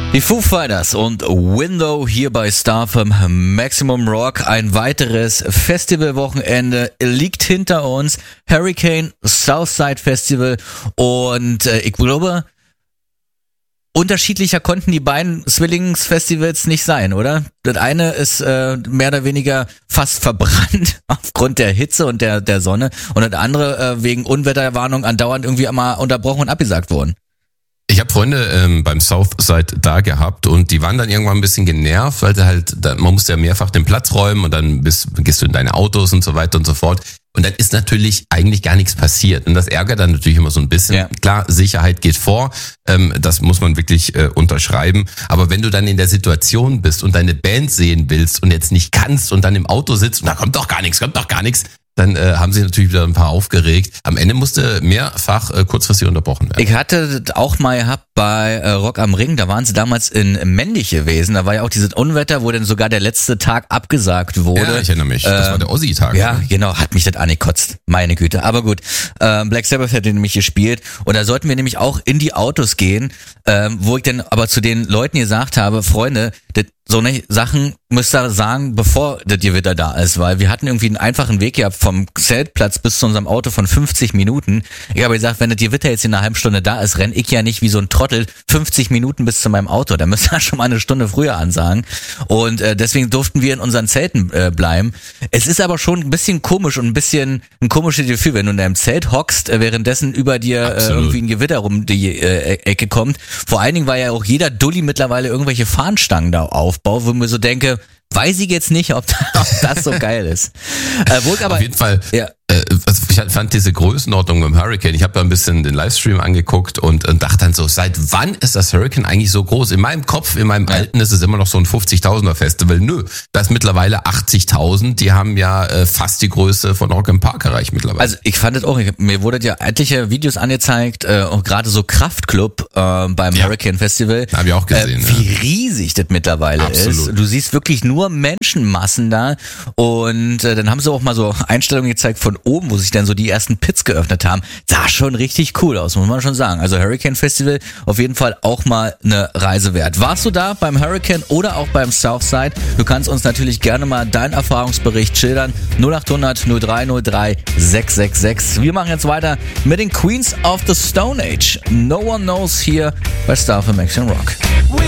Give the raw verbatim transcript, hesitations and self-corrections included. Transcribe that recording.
Die Foo Fighters und Window hier bei Star F M Maximum Rock. Ein weiteres Festivalwochenende liegt hinter uns. Hurricane Southside Festival und äh, ich glaube, unterschiedlicher konnten die beiden Zwillingsfestivals nicht sein, oder? Das eine ist äh, mehr oder weniger fast verbrannt aufgrund der Hitze und der, der Sonne und das andere äh, wegen Unwetterwarnung andauernd irgendwie einmal unterbrochen und abgesagt worden. Ich habe Freunde ähm, beim Southside da gehabt und die waren dann irgendwann ein bisschen genervt, weil sie halt, da, man musste ja mehrfach den Platz räumen und dann bist, gehst du in deine Autos und so weiter und so fort. Und dann ist natürlich eigentlich gar nichts passiert. Und das ärgert dann natürlich immer so ein bisschen. Ja. Klar, Sicherheit geht vor, ähm, das muss man wirklich äh, unterschreiben. Aber wenn du dann in der Situation bist und deine Band sehen willst und jetzt nicht kannst und dann im Auto sitzt und da kommt doch gar nichts, kommt doch gar nichts, dann äh, haben sie natürlich wieder ein paar aufgeregt. Am Ende musste mehrfach äh, kurzfristig unterbrochen werden. Ich hatte das auch mal gehabt bei äh, Rock am Ring, da waren sie damals in Mendig gewesen, da war ja auch dieses Unwetter, wo dann sogar der letzte Tag abgesagt wurde. Ja, ich erinnere mich, das äh, war der Ossi-Tag. Ja, ne? genau, hat mich das angekotzt, meine Güte. Aber gut, äh, Black Sabbath hat den nämlich gespielt und da sollten wir nämlich auch in die Autos gehen, äh, wo ich dann aber zu den Leuten gesagt habe, Freunde, das so eine Sachen müsst ihr sagen, bevor das Gewitter da ist, weil wir hatten irgendwie einen einfachen Weg gehabt vom Zeltplatz bis zu unserem Auto von fünfzig Minuten. Ich habe gesagt, wenn das Gewitter jetzt in einer halben Stunde da ist, renn ich ja nicht wie so ein Trottel fünfzig Minuten bis zu meinem Auto. Da müsst ihr schon mal eine Stunde früher ansagen. Und äh, deswegen durften wir in unseren Zelten äh, bleiben. Es ist aber schon ein bisschen komisch und ein bisschen ein komisches Gefühl, wenn du in deinem Zelt hockst, äh, währenddessen über dir äh, irgendwie ein Gewitter rum die äh, Ecke kommt. Vor allen Dingen, weil ja auch jeder Dulli mittlerweile irgendwelche Fahnenstangen da aufbaut, wo ich mir so denke, weiß ich jetzt nicht, ob das so geil ist. Äh, wo ich aber, Auf jeden Fall. Ja. Äh, ich fand diese Größenordnung beim Hurricane, ich habe da ein bisschen den Livestream angeguckt und, und dachte dann so, seit wann ist das Hurricane eigentlich so groß? In meinem Kopf, in meinem ja. Alten ist es immer noch so ein fünfzigtausender Festival. Nö, da ist mittlerweile achtzigtausend, die haben ja äh, fast die Größe von Rock im Park erreicht mittlerweile. Also ich fand es auch, ich, mir wurde ja etliche Videos angezeigt, äh, auch gerade so Kraftclub äh, beim ja. Hurricane Festival. Hab ich auch gesehen. Äh, wie ja. riesig das mittlerweile Absolut. ist. Du siehst wirklich nur Menschenmassen da und äh, dann haben sie auch mal so Einstellungen gezeigt von oben, wo sich dann so die ersten Pits geöffnet haben. Sah schon richtig cool aus, muss man schon sagen. Also Hurricane Festival auf jeden Fall auch mal eine Reise wert. Warst du da beim Hurricane oder auch beim Southside? Du kannst uns natürlich gerne mal deinen Erfahrungsbericht schildern. null acht hundert null drei null drei sechs sechs sechs. Wir machen jetzt weiter mit den Queens of the Stone Age. No One Knows hier bei Star F M Maximum Rock.